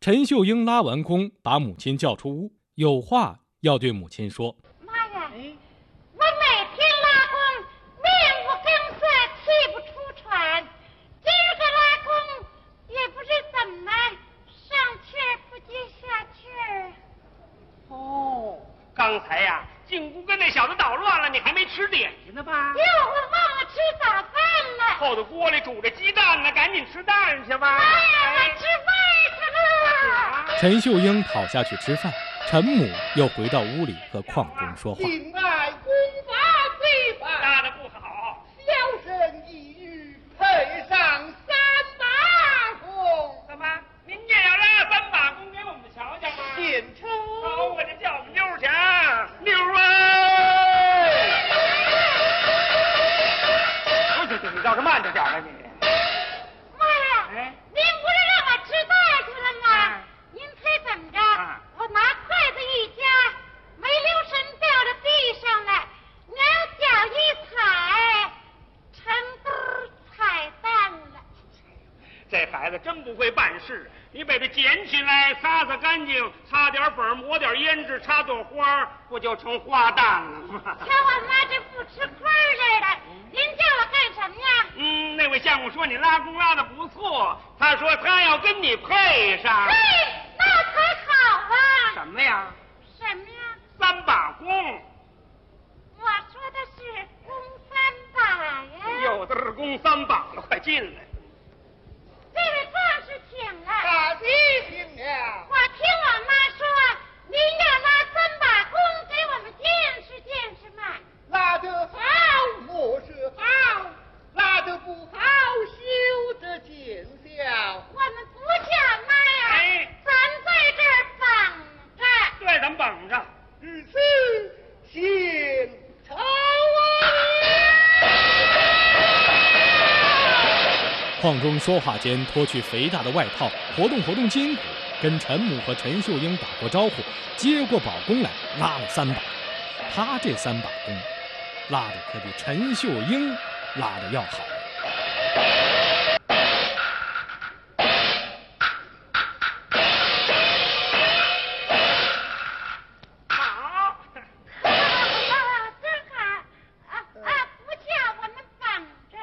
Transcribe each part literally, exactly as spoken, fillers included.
陈秀英拉完弓，把母亲叫出屋，有话要对母亲说。 妈呀，我每天拉弓，面无根色，气不出喘，今儿个拉弓也不知怎么上气儿不接下气儿。 哦，刚才呀、啊，进屋跟那小子捣乱了，你还没吃点心呢吧？ 哟，我忘了吃早饭了。 后头锅里煮着鸡蛋呢，赶紧吃蛋去吧。 妈呀，我吃饭去了。 陈秀英跑下去吃饭，陈母又回到屋里和邝中说话。 敬爱功法最法， 拉得不好， 小生一语配上三把弓。 怎么？您也要拉三把弓给我们瞧瞧吗？ 献丑。 好，我这叫我们妞儿去啊，妞儿啊！对对对，你倒是慢着点了你。 妈呀， 哎， 您不是让我吃饭去了吗？ 啊您猜怎么着？ 啊我拿筷子一夹，没留神掉到地上了，两脚一踩，成兜踩蛋了。 这孩子真不会办事，你把它捡起来，擦擦干净，擦点粉，抹点胭脂，插朵花，不就成花旦了吗？ 瞧我妈这不吃亏似的，您叫我干什么呀？ 嗯，那位相公说你拉弓拉的不错，他说他要跟你配上。 嘿，那才好啊！ 什么呀？ 什么呀？ 三把弓。 我说的是弓三把呀。 有的是弓三把了，快进来。 这位壮士请了。 大弟请了。 我听我妈说，您要拉三把弓给我们见识见识嘛。 拉得好，莫是好；拉得不好，休得见笑。 我们不叫妈呀， 哎咱在这儿绑着。 对，咱们绑着。 如此，献丑啊！ 邝中说话间脱去肥大的外套，活动活动筋骨，跟陈母和陈秀英打过招呼，接过宝弓来拉了三把。他这三把弓，拉的可比陈秀英拉的要好。 好。 真好啊啊！不叫我们绑着。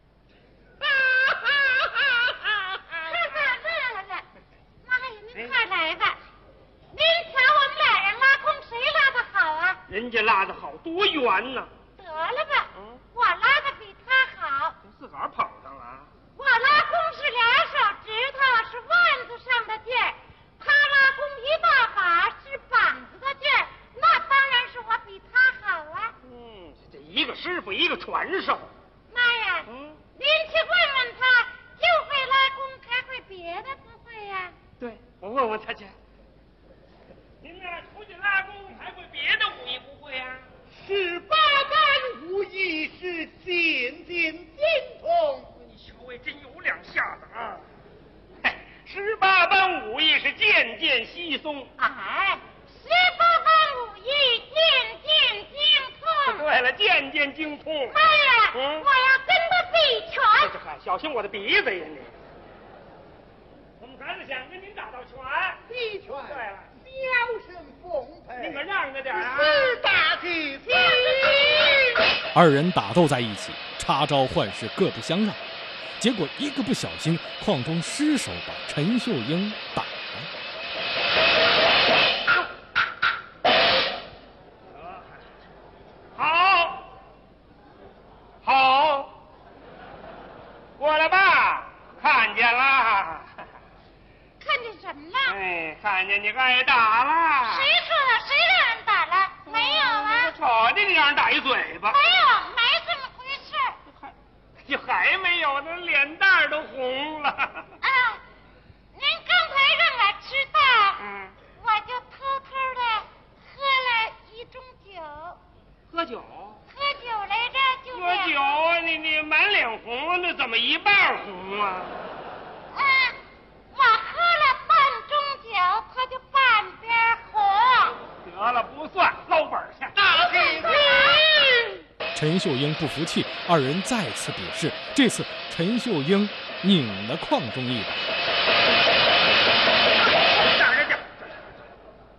哈哈，乐了。妈呀，您快来吧。您瞧我们俩人拉弓，谁拉的好啊？ 人家拉的好，多圆呢。 得了吧， 嗯我拉的比他好。 自个儿捧上了。 我拉弓是俩手指头，是腕子上的劲儿；他拉弓一大把，是膀子的劲儿。那当然是我比他好啊。 嗯，这一个师傅，一个传授。 妈呀， 嗯， 您去问问他，就会拉弓，还会别的不会呀？ 对，我问问他去。您呢，出去拉弓，还会别的武艺不会啊？ 十八般武艺是渐渐精通。 你小尉真有两下子啊！嘿，十八般武艺是渐渐稀松。 哎，十八般武艺渐渐精通。 对了，渐渐精通。 妈呀， 嗯我要跟他比拳。 这这嗨，小心我的鼻子呀你！我们孩子想跟您打道拳。 比拳。 对了， 小生奉陪。 您可让着点啊！ 是大体体。 二人打斗在一起，插招换式，各不相让。结果一个不小心，邝中失手把陈秀英打了。 好，好，过来吧，看见了。 看见什么了？ 哎，看见你挨打了。 谁说的？谁让人打了？没有啊。 我瞅见你让人打一嘴巴。 没有，没这么回事。 还，就还没有呢，脸蛋儿都红了。 啊，您刚才让我知道， 嗯， 我就偷偷的喝了一盅酒。 喝酒。 喝酒来着，就喝酒啊！你你满脸红，那怎么一半红啊？ 啊，我喝了半盅酒，他就半边红。 得了，不算，捞本儿去。 大体体。 陈秀英不服气，二人再次比试。这次陈秀英拧了邝中一把。